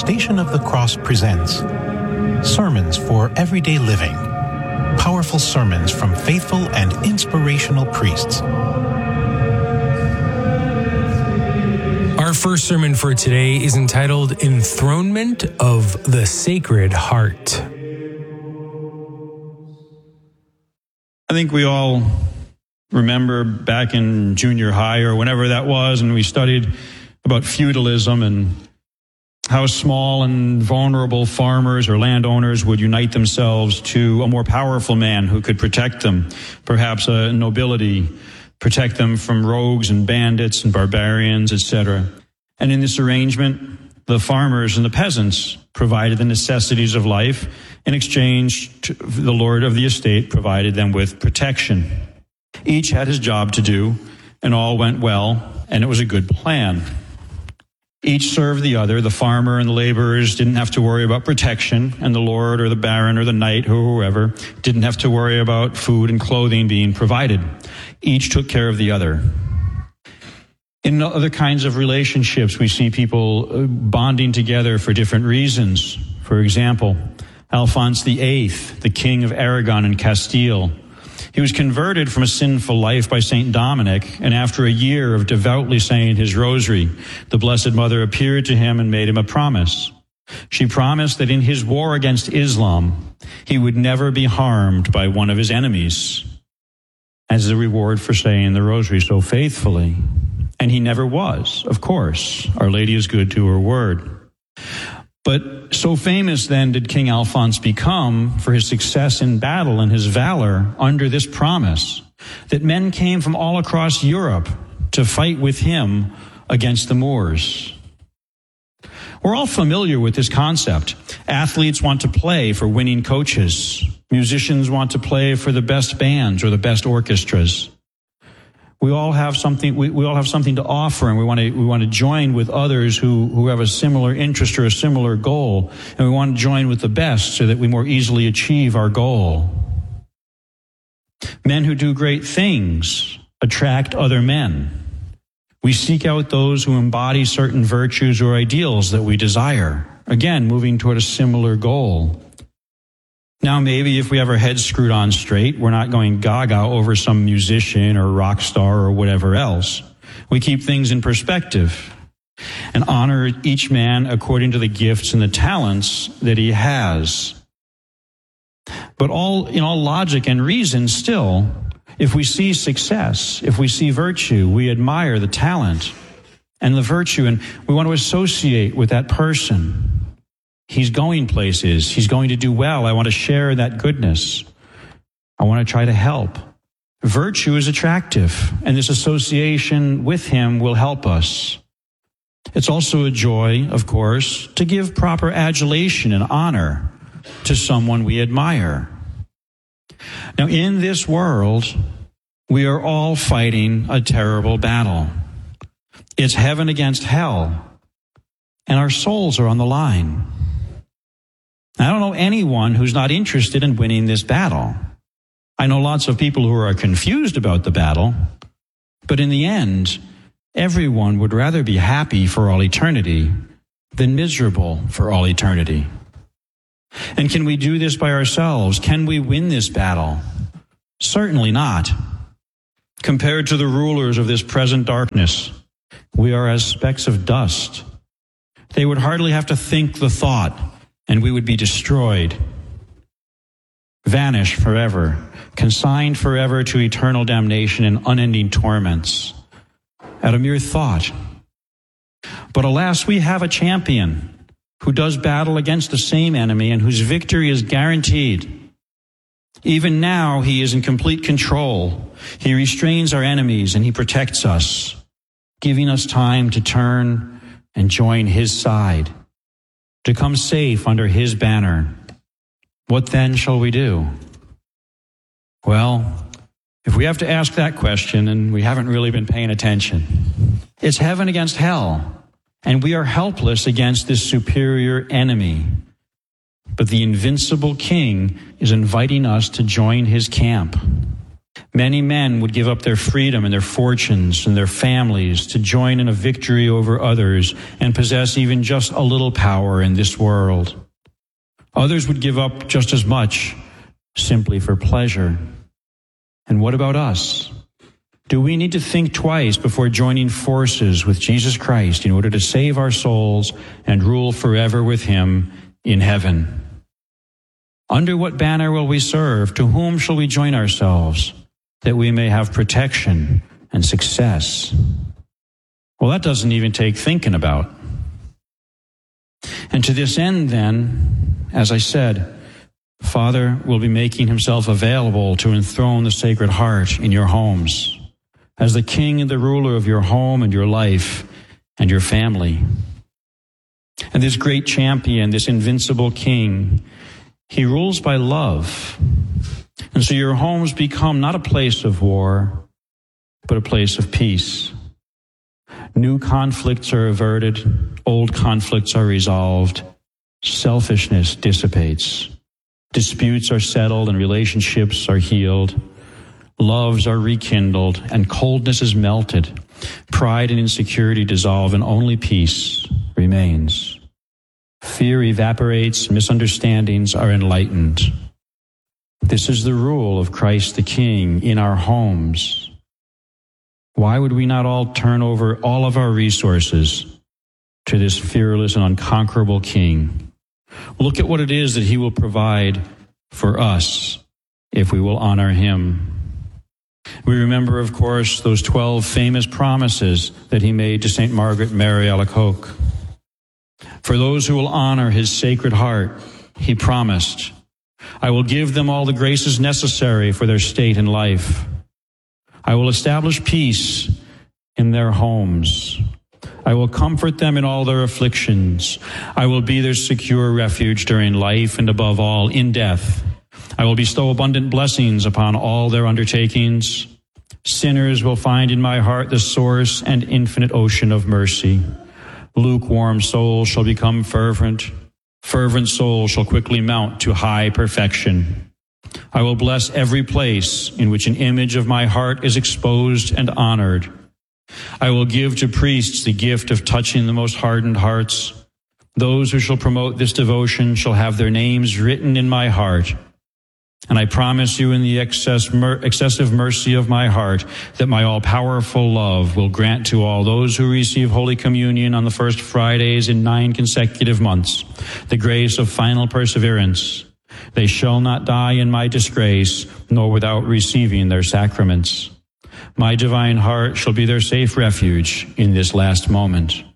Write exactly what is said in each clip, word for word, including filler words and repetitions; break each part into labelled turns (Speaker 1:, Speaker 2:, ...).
Speaker 1: Station of the Cross presents Sermons for Everyday Living. Powerful sermons from faithful and inspirational priests.
Speaker 2: Our first sermon for today is entitled Enthronement of the Sacred Heart.
Speaker 3: I think we all remember back in junior high or whenever that was, and we studied about feudalism and how small and vulnerable farmers or landowners would unite themselves to a more powerful man who could protect them, perhaps a nobility, protect them from rogues and bandits and barbarians, et cetera. And in this arrangement, the farmers and the peasants provided the necessities of life. In exchange, the lord of the estate provided them with protection. Each had his job to do, and all went well, and it was a good plan. Each served the other. The farmer and the laborers didn't have to worry about protection, and the lord or the baron or the knight or whoever didn't have to worry about food and clothing being provided. Each took care of the other. In other kinds of relationships, we see people bonding together for different reasons. For example, Alphonse the Eighth, the king of Aragon and Castile. He was converted from a sinful life by Saint Dominic, and after a year of devoutly saying his rosary, the Blessed Mother appeared to him and made him a promise. She promised that in his war against Islam, he would never be harmed by one of his enemies, as a reward for saying the rosary so faithfully. And he never was, of course. Our Lady is good to her word. But so famous then did King Alphonse become for his success in battle and his valor under this promise that men came from all across Europe to fight with him against the Moors. We're all familiar with this concept. Athletes want to play for winning coaches. Musicians want to play for the best bands or the best orchestras. We all have something. We, we all have something to offer, and we want to. We want to join with others who who have a similar interest or a similar goal, and we want to join with the best so that we more easily achieve our goal. Men who do great things attract other men. We seek out those who embody certain virtues or ideals that we desire. Again, moving toward a similar goal. Now, maybe if we have our heads screwed on straight, we're not going gaga over some musician or rock star or whatever else. We keep things in perspective and honor each man according to the gifts and the talents that he has. But all, in all logic and reason still, if we see success, if we see virtue, we admire the talent and the virtue, and we want to associate with that person. He's going places. He's going to do well. I want to share that goodness. I want to try to help. Virtue is attractive, and this association with him will help us. It's also a joy, of course, to give proper adulation and honor to someone we admire. Now, in this world, we are all fighting a terrible battle. It's heaven against hell, and our souls are on the line. I don't know anyone who's not interested in winning this battle. I know lots of people who are confused about the battle, but in the end, everyone would rather be happy for all eternity than miserable for all eternity. And can we do this by ourselves? Can we win this battle? Certainly not. Compared to the rulers of this present darkness, we are as specks of dust. They would hardly have to think the thought, and we would be destroyed, vanish forever, consigned forever to eternal damnation and unending torments at a mere thought. But alas, we have a champion who does battle against the same enemy and whose victory is guaranteed. Even now, he is in complete control. He restrains our enemies and he protects us, giving us time to turn and join his side, to come safe under his banner. What then shall we do? Well, if we have to ask that question, and we haven't really been paying attention, it's heaven against hell, and we are helpless against this superior enemy. But the invincible king is inviting us to join his camp. Many men would give up their freedom and their fortunes and their families to join in a victory over others and possess even just a little power in this world. Others would give up just as much simply for pleasure. And what about us? Do we need to think twice before joining forces with Jesus Christ in order to save our souls and rule forever with Him in heaven? Under what banner will we serve? To whom shall we join ourselves, that we may have protection and success? Well, that doesn't even take thinking about. And to this end, then, as I said, Father will be making Himself available to enthrone the Sacred Heart in your homes, as the King and the ruler of your home and your life and your family. And this great champion, this invincible King, He rules by love. And so your homes become not a place of war, but a place of peace. New conflicts are averted, old conflicts are resolved, selfishness dissipates, disputes are settled and relationships are healed, loves are rekindled and coldness is melted, pride and insecurity dissolve and only peace remains. Fear evaporates, misunderstandings are enlightened. This is the rule of Christ the King in our homes. Why would we not all turn over all of our resources to this fearless and unconquerable King? Look at what it is that He will provide for us if we will honor Him. We remember, of course, those twelve famous promises that He made to Saint Margaret Mary Alacoque. For those who will honor His Sacred Heart, He promised, I will give them all the graces necessary for their state in life. I will establish peace in their homes. I will comfort them in all their afflictions. I will be their secure refuge during life and above all in death. I will bestow abundant blessings upon all their undertakings. Sinners will find in my heart the source and infinite ocean of mercy. Lukewarm souls shall become fervent. Fervent souls shall quickly mount to high perfection. I will bless every place in which an image of my heart is exposed and honored. I will give to priests the gift of touching the most hardened hearts. Those who shall promote this devotion shall have their names written in my heart. And I promise you in the excess, mer- excessive mercy of my heart that my all-powerful love will grant to all those who receive Holy Communion on the first Fridays in nine consecutive months the grace of final perseverance. They shall not die in my disgrace, nor without receiving their sacraments. My divine heart shall be their safe refuge in this last moment.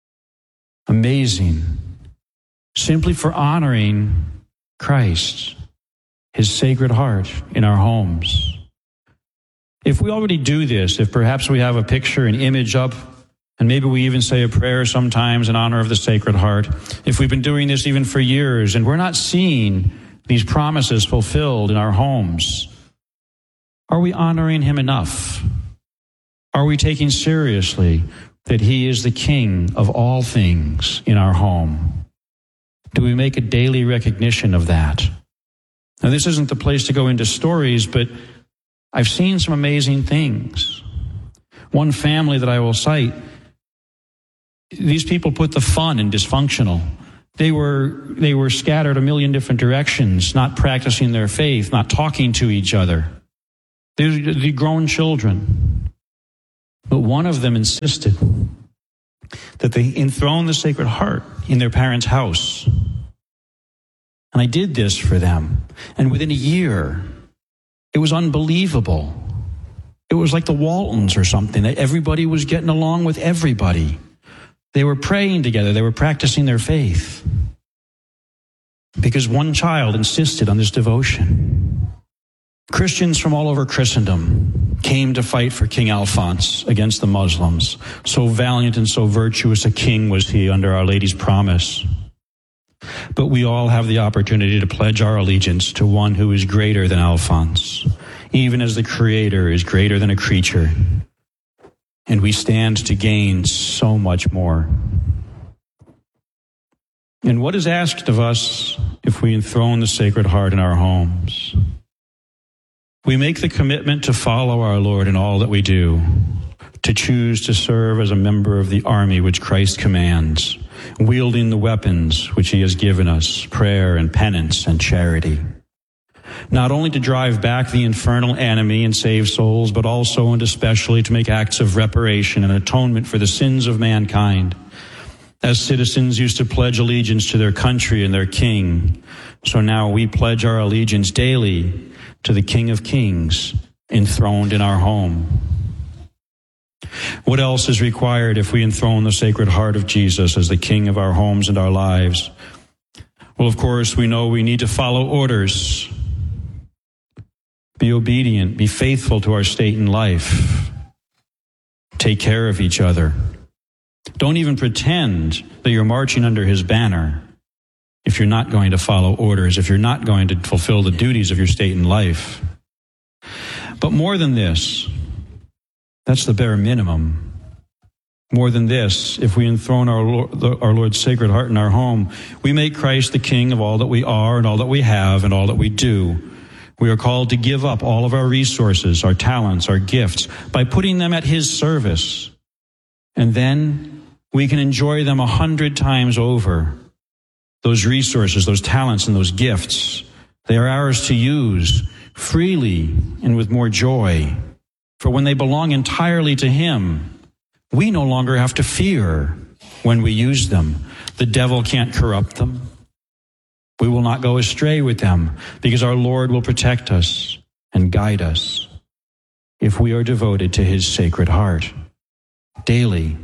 Speaker 3: Amazing. Simply for honoring Christ, His Sacred Heart in our homes. If we already do this, if perhaps we have a picture, an image up, and maybe we even say a prayer sometimes in honor of the Sacred Heart, if we've been doing this even for years and we're not seeing these promises fulfilled in our homes, are we honoring Him enough? Are we taking seriously that He is the King of all things in our home? Do we make a daily recognition of that? Now, this isn't the place to go into stories, but I've seen some amazing things. One family that I will cite, these people put the fun in dysfunctional. They were, they were scattered a million different directions, not practicing their faith, not talking to each other. They were the grown children. But one of them insisted that they enthrone the Sacred Heart in their parents' house. And I did this for them. And within a year, it was unbelievable. It was like the Waltons or something. Everybody was getting along with everybody. They were praying together. They were practicing their faith. Because one child insisted on this devotion. Christians from all over Christendom came to fight for King Alphonse against the Muslims. So valiant and so virtuous a king was he under Our Lady's promise. But we all have the opportunity to pledge our allegiance to one who is greater than Alphonse, even as the Creator is greater than a creature. And we stand to gain so much more. And what is asked of us if we enthrone the Sacred Heart in our homes? We make the commitment to follow our Lord in all that we do, to choose to serve as a member of the army which Christ commands, wielding the weapons which he has given us, prayer and penance and charity. Not only to drive back the infernal enemy and save souls, but also and especially to make acts of reparation and atonement for the sins of mankind. As citizens used to pledge allegiance to their country and their king, so now we pledge our allegiance daily to the King of Kings, enthroned in our home. What else is required if we enthrone the Sacred Heart of Jesus as the King of our homes and our lives? Well, of course, we know we need to follow orders. Be obedient, be faithful to our state in life. Take care of each other. Don't even pretend that you're marching under his banner if you're not going to follow orders, if you're not going to fulfill the duties of your state in life. But more than this, that's the bare minimum. More than this, if we enthrone our Lord, our Lord's Sacred Heart in our home, we make Christ the King of all that we are and all that we have and all that we do. We are called to give up all of our resources, our talents, our gifts, by putting them at his service. And then we can enjoy them a hundred times over. Those resources, those talents, and those gifts, they are ours to use freely and with more joy. For when they belong entirely to him, we no longer have to fear when we use them. The devil can't corrupt them. We will not go astray with them because our Lord will protect us and guide us if we are devoted to his Sacred Heart daily.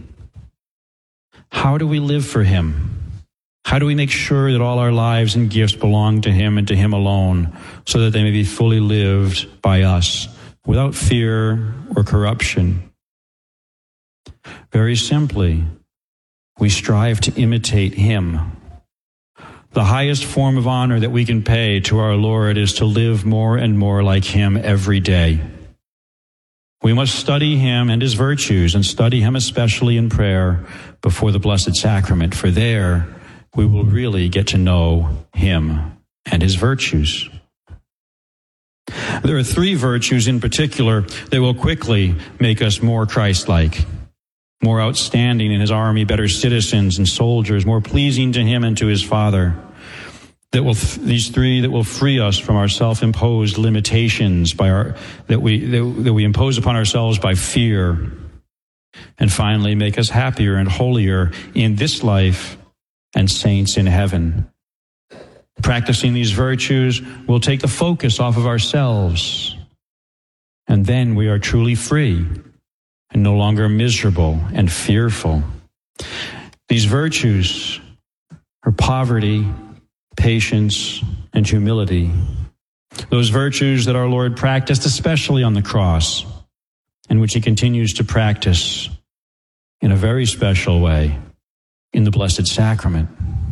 Speaker 3: How do we live for him? How do we make sure that all our lives and gifts belong to him and to him alone so that they may be fully lived by us without fear or corruption? Very simply, we strive to imitate him. The highest form of honor that we can pay to our Lord is to live more and more like him every day. We must study him and his virtues, and study him especially in prayer before the Blessed Sacrament, for there we will really get to know him and his virtues. There are three virtues in particular that will quickly make us more Christ-like, more outstanding in his army, better citizens and soldiers, more pleasing to him and to his Father. That will these three that will free us from our self-imposed limitations by our that we that, that we impose upon ourselves by fear, and finally make us happier and holier in this life and saints in heaven. Practicing these virtues will take the focus off of ourselves, and then we are truly free and no longer miserable and fearful. These virtues are poverty, patience, and humility. Those virtues that our Lord practiced especially on the cross, and which he continues to practice in a very special way in the Blessed Sacrament.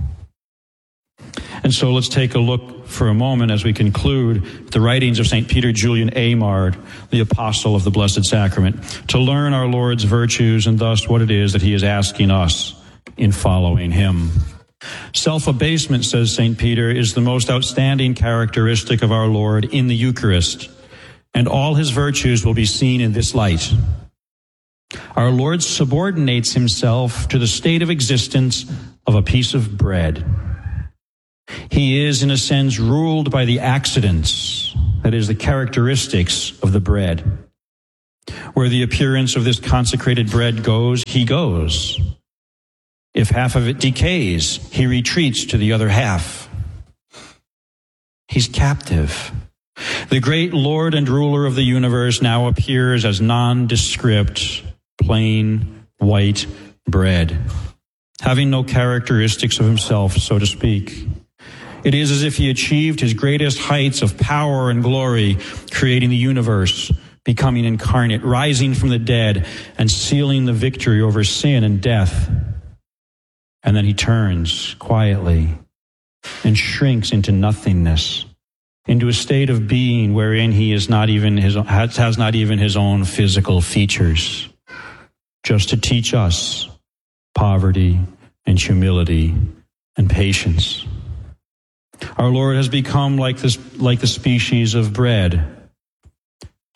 Speaker 3: And so let's take a look for a moment as we conclude the writings of Saint Peter Julian Eymard, the apostle of the Blessed Sacrament, to learn our Lord's virtues and thus what it is that he is asking us in following him. Self-abasement, says Saint Peter, is the most outstanding characteristic of our Lord in the Eucharist, and all his virtues will be seen in this light. Our Lord subordinates himself to the state of existence of a piece of bread. He is, in a sense, ruled by the accidents, that is, the characteristics of the bread. Where the appearance of this consecrated bread goes, he goes. If half of it decays, he retreats to the other half. He's captive. The great Lord and ruler of the universe now appears as nondescript, plain, white bread, having no characteristics of himself, so to speak. It is as if he achieved his greatest heights of power and glory, creating the universe, becoming incarnate, rising from the dead, and sealing the victory over sin and death. And then he turns quietly and shrinks into nothingness, into a state of being wherein he is not even his has not even his own physical features, just to teach us poverty and humility and patience. Our Lord has become like this, like the species of bread,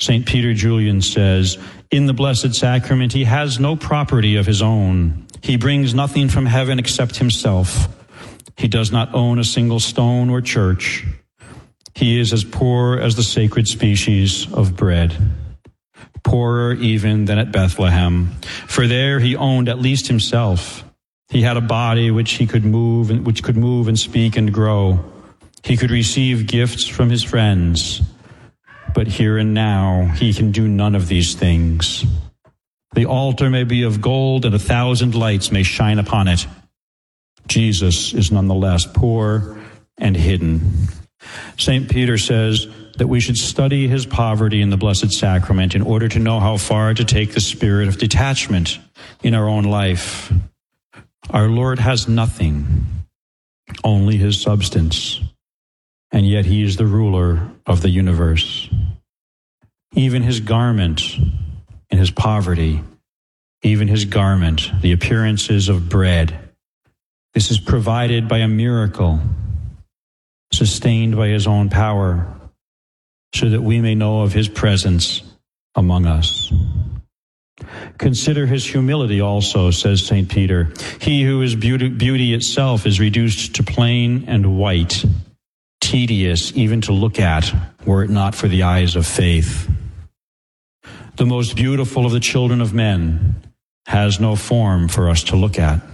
Speaker 3: Saint Peter Julian says, in the Blessed Sacrament, he has no property of his own. He brings nothing from heaven except himself. He does not own a single stone or church. He is as poor as the sacred species of bread, poorer even than at Bethlehem, for there he owned at least himself. He had a body which he could move and which could move and speak and grow. He could receive gifts from his friends. But here and now, he can do none of these things. The altar may be of gold, and a thousand lights may shine upon it. Jesus is nonetheless poor and hidden. Saint Peter says that we should study his poverty in the Blessed Sacrament in order to know how far to take the spirit of detachment in our own life. Our Lord has nothing, only his substance, and yet he is the ruler of the universe. Even his garment in his poverty, even his garment, the appearances of bread, this is provided by a miracle, sustained by his own power, so that we may know of his presence among us. Consider his humility also, says Saint Peter. He who is beauty, beauty itself is reduced to plain and white, tedious even to look at, were it not for the eyes of faith. The most beautiful of the children of men has no form for us to look at.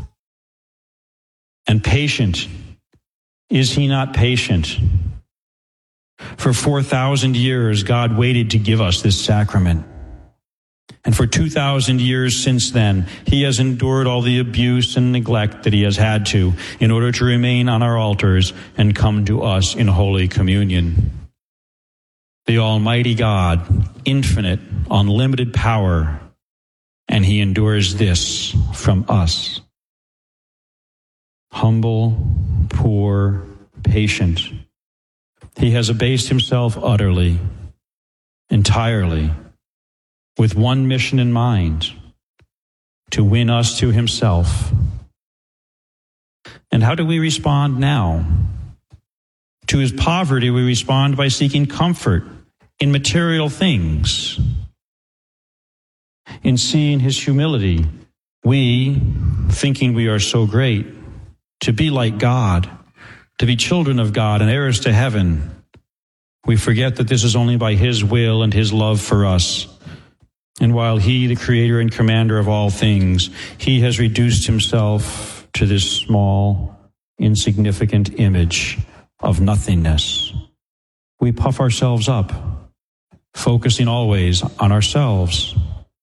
Speaker 3: And patient, is he not patient? For four thousand years, God waited to give us this sacrament. And for two thousand years since then, he has endured all the abuse and neglect that he has had to in order to remain on our altars and come to us in Holy Communion. The Almighty God, infinite, unlimited power, and he endures this from us. Humble, poor, patient. He has abased himself utterly, entirely, with one mission in mind, to win us to himself. And how do we respond now? To his poverty, we respond by seeking comfort in material things. In seeing his humility, we, thinking we are so great, to be like God, to be children of God and heirs to heaven, we forget that this is only by his will and his love for us. And while he, the creator and commander of all things, he has reduced himself to this small, insignificant image of nothingness, we puff ourselves up, focusing always on ourselves.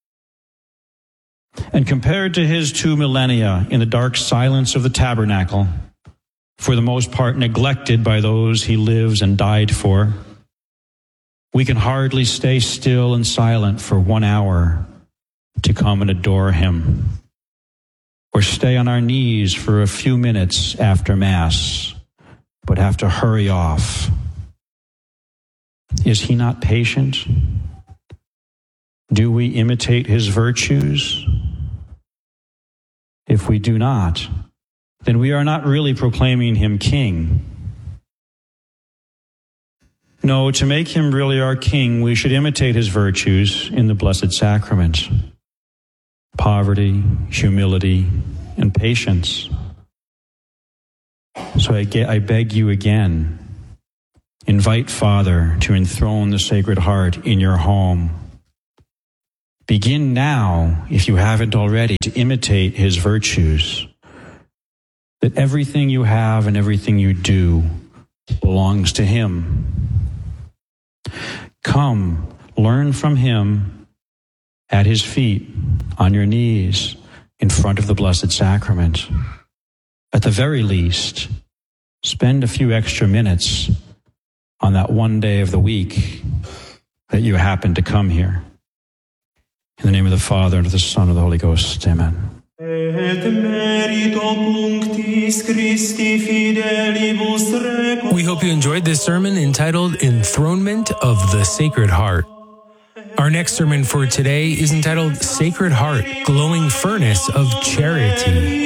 Speaker 3: And compared to his two millennia in the dark silence of the tabernacle, for the most part neglected by those he lives and died for, we can hardly stay still and silent for one hour to come and adore him, or stay on our knees for a few minutes after Mass, but have to hurry off. Is he not patient? Do we imitate his virtues? If we do not, then we are not really proclaiming him king. No, to make him really our king, we should imitate his virtues in the Blessed Sacrament: poverty, humility, and patience. So I, get, I beg you again, invite Father to enthrone the Sacred Heart in your home. Begin now, if you haven't already, to imitate his virtues, that everything you have and everything you do belongs to him. Come, learn from him at his feet, on your knees, in front of the Blessed Sacrament. At the very least, spend a few extra minutes on that one day of the week that you happen to come here. In the name of the Father, and of the Son, and of the Holy Ghost. Amen.
Speaker 2: We hope you enjoyed this sermon entitled Enthronement of the Sacred Heart. Our next sermon for today is entitled Sacred Heart, Glowing Furnace of Charity.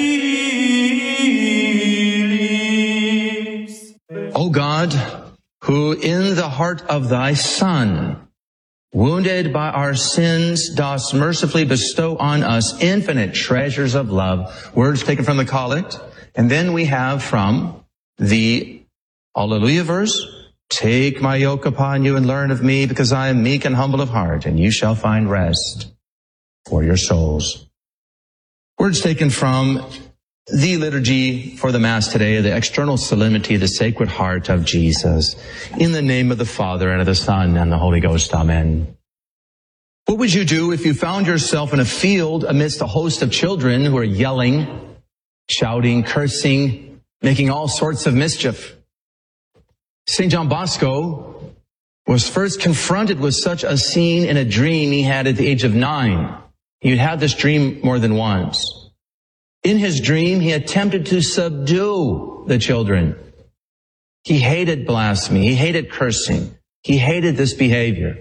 Speaker 4: O God, who in the heart of thy Son wounded by our sins, dost mercifully bestow on us infinite treasures of love. Words taken from the Collect. And then we have from the Alleluia verse, take my yoke upon you and learn of me, because I am meek and humble of heart, and you shall find rest for your souls. Words taken from the liturgy for the Mass today, the external solemnity, the Sacred Heart of Jesus. In the name of the Father, and of the Son, and the Holy Ghost. Amen. What would you do if you found yourself in a field amidst a host of children who are yelling, shouting, cursing, making all sorts of mischief? Saint John Bosco was first confronted with such a scene in a dream he had at the age of nine. He'd had this dream more than once. In his dream, he attempted to subdue the children. He hated blasphemy. He hated cursing. He hated this behavior.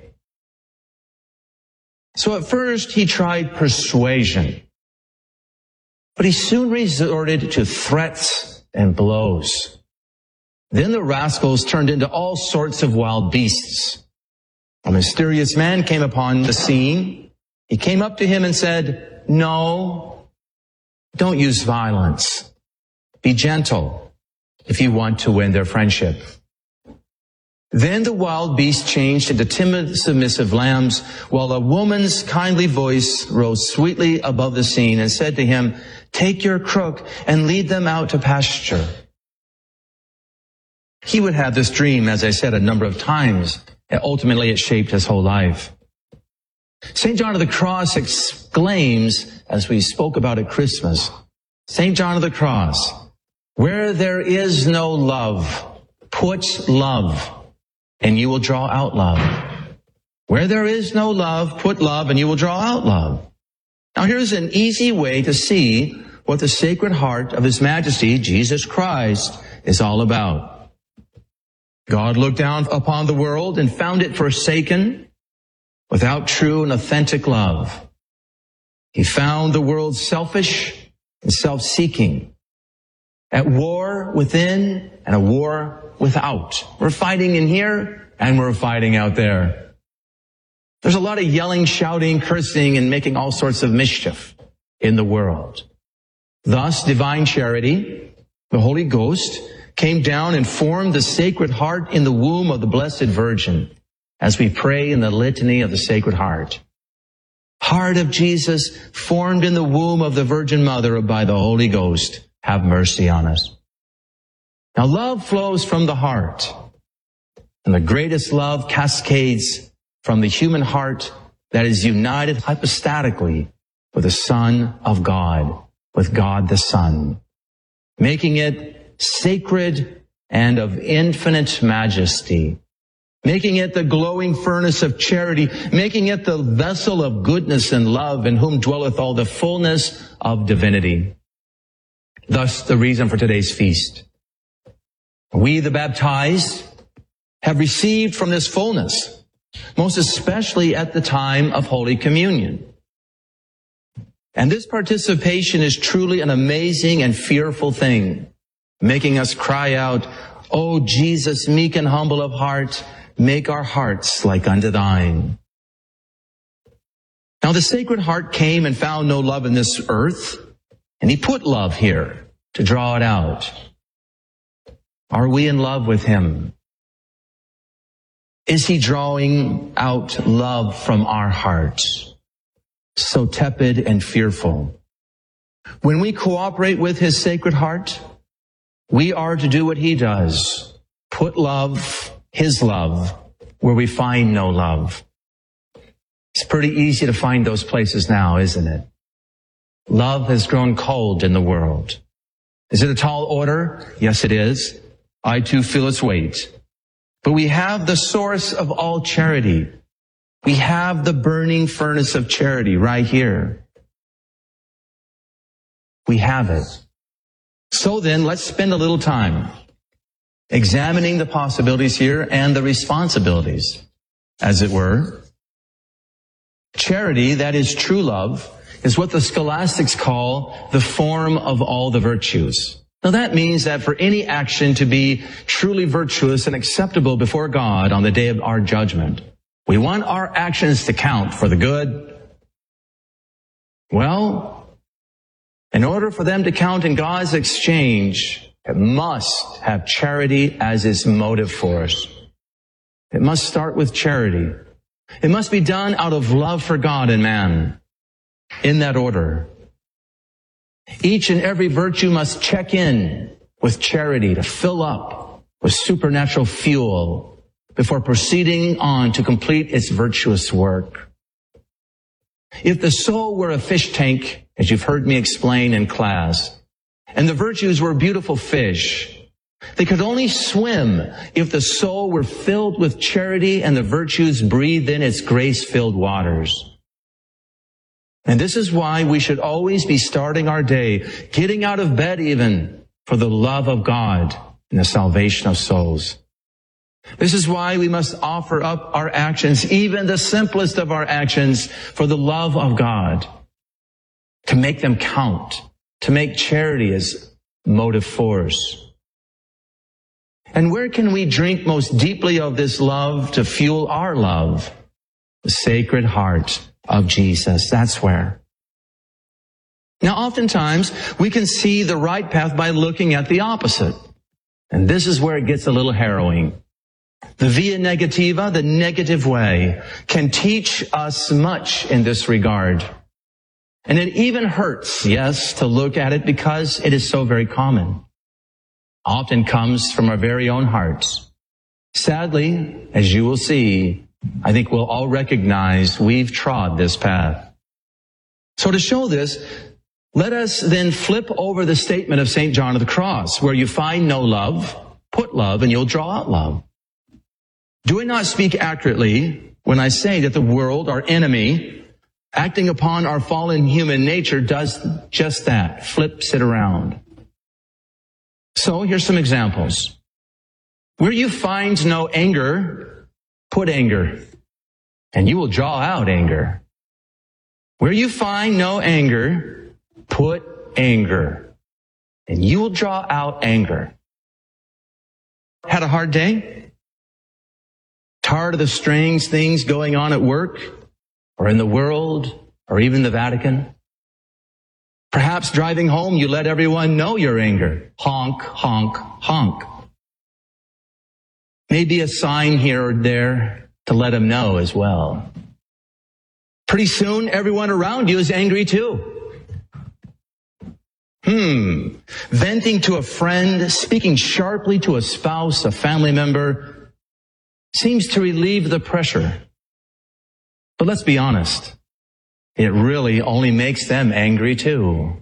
Speaker 4: So at first, he tried persuasion. But he soon resorted to threats and blows. Then the rascals turned into all sorts of wild beasts. A mysterious man came upon the scene. He came up to him and said, no, don't use violence. Be gentle if you want to win their friendship. Then the wild beast changed into timid, submissive lambs, while a woman's kindly voice rose sweetly above the scene and said to him, take your crook and lead them out to pasture. He would have this dream, as I said, a number of times, and ultimately it shaped his whole life. Saint John of the Cross exclaims, as we spoke about at Christmas, Saint John of the Cross, where there is no love, put love, and you will draw out love. Where there is no love, put love, and you will draw out love. Now here's an easy way to see what the Sacred Heart of His Majesty, Jesus Christ, is all about. God looked down upon the world and found it forsaken, without true and authentic love. He found the world selfish and self-seeking, at war within and a war without. We're fighting in here and we're fighting out there. There's a lot of yelling, shouting, cursing, and making all sorts of mischief in the world. Thus, divine charity, the Holy Ghost, came down and formed the Sacred Heart in the womb of the Blessed Virgin, as we pray in the litany of the Sacred Heart. Heart of Jesus, formed in the womb of the Virgin Mother by the Holy Ghost, have mercy on us. Now, love flows from the heart, and the greatest love cascades from the human heart that is united hypostatically with the Son of God, with God the Son, making it sacred and of infinite majesty, making it the glowing furnace of charity, making it the vessel of goodness and love, in whom dwelleth all the fullness of divinity. Thus, the reason for today's feast. We, the baptized, have received from this fullness, most especially at the time of Holy Communion. And this participation is truly an amazing and fearful thing, making us cry out, O Jesus, meek and humble of heart, make our hearts like unto thine. Now the Sacred Heart came and found no love in this earth, and He put love here to draw it out. Are we in love with Him? Is He drawing out love from our hearts, so tepid and fearful? When we cooperate with His Sacred Heart, we are to do what He does, put love, His love, where we find no love. It's pretty easy to find those places now, isn't it? Love has grown cold in the world. Is it a tall order? Yes, it is. I too feel its weight. But we have the source of all charity. We have the burning furnace of charity right here. We have it. So then, let's spend a little time examining the possibilities here and the responsibilities, as it were. Charity, that is true love, is what the scholastics call the form of all the virtues. Now that means that for any action to be truly virtuous and acceptable before God on the day of our judgment, We want our actions to count for the good. Well, in order for them to count in God's exchange, it must have charity as its motive force. It must start with charity. It must be done out of love for God and man. In that order. Each and every virtue must check in with charity to fill up with supernatural fuel before proceeding on to complete its virtuous work. If the soul were a fish tank, as you've heard me explain in class, and the virtues were beautiful fish, they could only swim if the soul were filled with charity and the virtues breathed in its grace-filled waters. And this is why we should always be starting our day, getting out of bed even, for the love of God and the salvation of souls. This is why we must offer up our actions, even the simplest of our actions, for the love of God, to make them count, to make charity as motive force. And where can we drink most deeply of this love to fuel our love? The Sacred Heart of Jesus. That's where. Now, oftentimes, we can see the right path by looking at the opposite. And this is where it gets a little harrowing. The via negativa, the negative way, can teach us much in this regard. And it even hurts, yes, to look at it because it is so very common. Often comes from our very own hearts. Sadly, as you will see, I think we'll all recognize we've trod this path. So to show this, let us then flip over the statement of Saint John of the Cross, where you find no love, put love and you'll draw out love. Do I not speak accurately when I say that the world, our enemy, acting upon our fallen human nature, does just that, flips it around? So here's some examples. Where you find no anger, put anger, and you will draw out anger. Where you find no anger, put anger, and you will draw out anger. Had a hard day? Tired of the strange things going on at work, or in the world, or even the Vatican? Perhaps driving home, you let everyone know your anger. Honk, honk, honk. Maybe a sign here or there to let them know as well. Pretty soon, everyone around you is angry too. Hmm. Venting to a friend, speaking sharply to a spouse, a family member, seems to relieve the pressure. But let's be honest. It really only makes them angry too.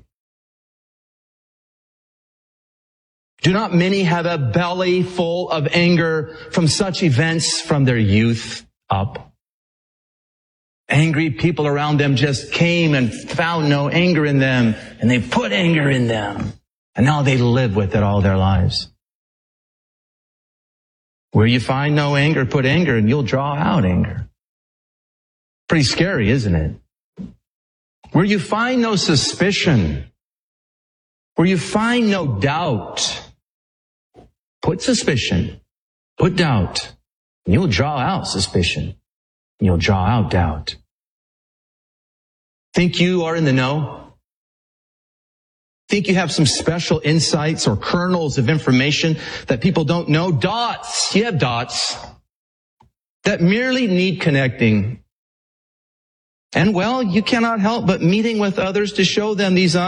Speaker 4: Do not many have a belly full of anger from such events from their youth up? Angry people around them just came and found no anger in them, and they put anger in them, and now they live with it all their lives. Where you find no anger, put anger, and you'll draw out anger. Pretty scary, isn't it? Where you find no suspicion, where you find no doubt, put suspicion, put doubt, and you'll draw out suspicion, and you'll draw out doubt. Think you are in the know? Think you have some special insights or kernels of information that people don't know? Dots, you have dots that merely need connecting. And well, you cannot help but meeting with others to show them these